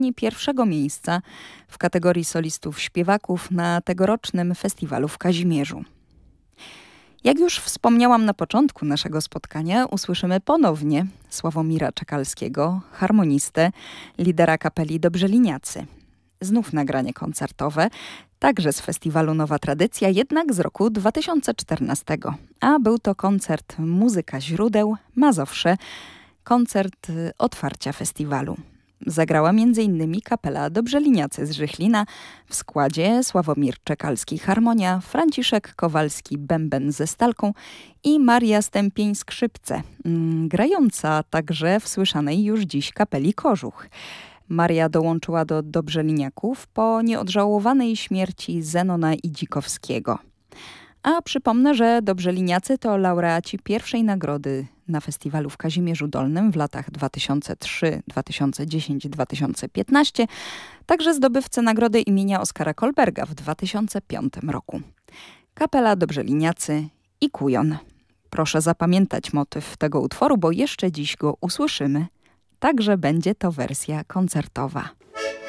pierwszego miejsca w kategorii solistów śpiewaków na tegorocznym festiwalu w Kazimierzu. Jak już wspomniałam na początku naszego spotkania, usłyszymy ponownie Sławomira Czekalskiego, harmonistę, lidera kapeli Dobrzeliniacy. Znów nagranie koncertowe, także z festiwalu Nowa Tradycja, jednak z roku 2014. A był to koncert Muzyka Źródeł Mazowsze, koncert otwarcia festiwalu. Zagrała m.in. kapela Dobrzeliniacy z Żychlina w składzie Sławomir Czekalski harmonia, Franciszek Kowalski bęben ze stalką i Maria Stępień skrzypce, grająca także w słyszanej już dziś kapeli Kożuch. Maria dołączyła do Dobrzeliniaków po nieodżałowanej śmierci Zenona Idzikowskiego. A przypomnę, że Dobrzeliniacy to laureaci pierwszej nagrody na festiwalu w Kazimierzu Dolnym w latach 2003, 2010, 2015, także zdobywcy nagrody imienia Oskara Kolberga w 2005 roku. Kapela Dobrzeliniacy i Kujon. Proszę zapamiętać motyw tego utworu, bo jeszcze dziś go usłyszymy. Także będzie to wersja koncertowa.